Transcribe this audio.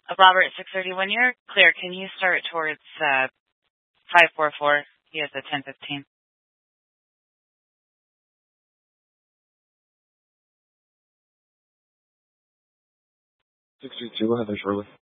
Robert, 6:30. When you're clear, can you start towards 544? He has a 10:15. 632, go ahead there, Shirley.